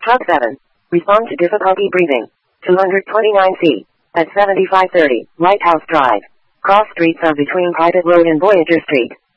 Hub 7. Respond to difficulty breathing. 229C. At 7530, Lighthouse Drive. Cross streets are between Private Road and Voyager Street.